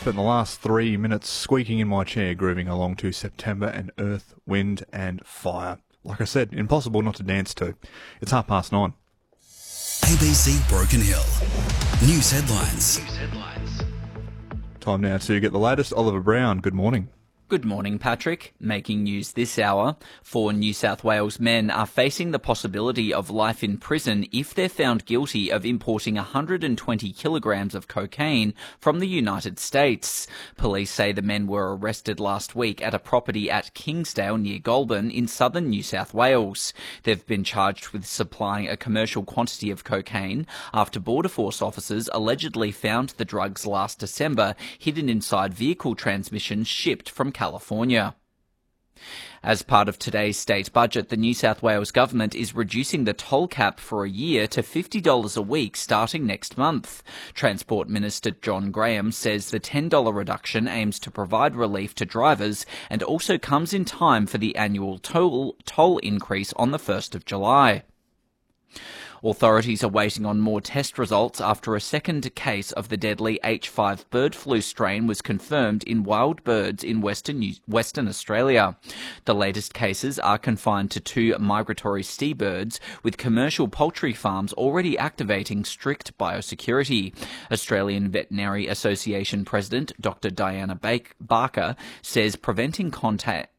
Spent the last 3 minutes squeaking in my chair, grooving along to September and Earth, Wind and Fire. Like I said, impossible not to dance to. It's 9:30. ABC Broken Hill. News headlines. Time now to get the latest. Oliver Brown, good morning. Good morning, Patrick. Making news this hour. 4 New South Wales men are facing the possibility of life in prison if they're found guilty of importing 120 kilograms of cocaine from the United States. Police say the men were arrested last week at a property at Kingsdale near Goulburn in southern New South Wales. They've been charged with supplying a commercial quantity of cocaine after Border Force officers allegedly found the drugs last December hidden inside vehicle transmissions shipped from California. As part of today's state budget, the New South Wales government is reducing the toll cap for a year to $50 a week starting next month. Transport Minister John Graham says the $10 reduction aims to provide relief to drivers and also comes in time for the annual toll increase on the 1st of July. Authorities are waiting on more test results after a second case of the deadly H5 bird flu strain was confirmed in wild birds in Western Australia. The latest cases are confined to 2 migratory seabirds, with commercial poultry farms already activating strict biosecurity. Australian Veterinary Association President Dr. Diana Barker says preventing contact